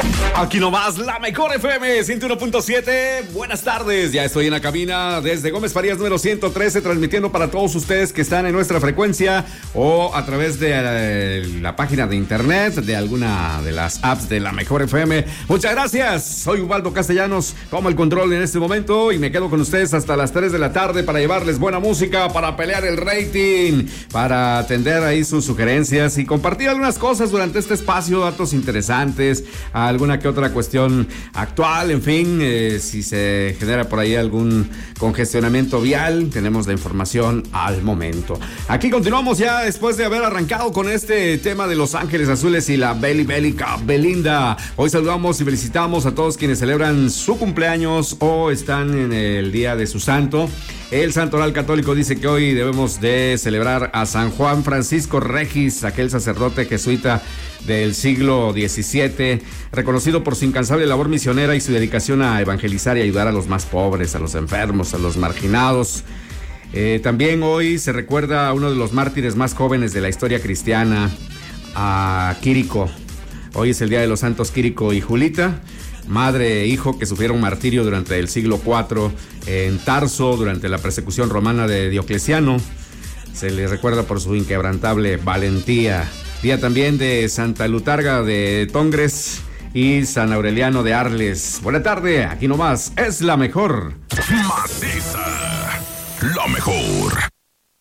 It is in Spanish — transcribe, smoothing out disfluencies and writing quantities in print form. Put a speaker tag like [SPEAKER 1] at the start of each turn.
[SPEAKER 1] Aquí nomás, la mejor FM 101.7. Buenas tardes, ya estoy en la cabina desde Gómez Farías número 113, transmitiendo para todos ustedes que están en nuestra frecuencia o a través de la página de internet de alguna de las apps de la mejor FM. Muchas gracias, soy Ubaldo Castellanos, tomo el control en este momento y me quedo con ustedes hasta las 3 de la tarde para llevarles buena música, para pelear el rating, para atender ahí sus sugerencias y compartir algunas cosas durante este espacio, datos interesantes, alguna que otra cuestión actual, en fin, si se genera por ahí algún congestionamiento vial, tenemos la información al momento. Aquí continuamos ya después de haber arrancado con este tema de Los Ángeles Azules y la Bélica Belinda. Hoy saludamos y felicitamos a todos quienes celebran su cumpleaños o están en el día de su santo. El Santo Oral Católico dice que hoy debemos de celebrar a San Juan Francisco Regis, aquel sacerdote jesuita del siglo XVII, reconocido por su incansable labor misionera y su dedicación a evangelizar y ayudar a los más pobres, a los enfermos, a los marginados. También hoy se recuerda a uno de los mártires más jóvenes de la historia cristiana, a Quirico. Hoy es el día de los santos Quirico y Julita, madre e hijo que sufrieron martirio durante el siglo IV en Tarso durante la persecución romana de Diocleciano. Se les recuerda por su inquebrantable valentía. Día también de Santa Lutarga de Tongres y San Aureliano de Arles. Buena tarde, aquí nomás es la mejor.
[SPEAKER 2] Maciza, la mejor.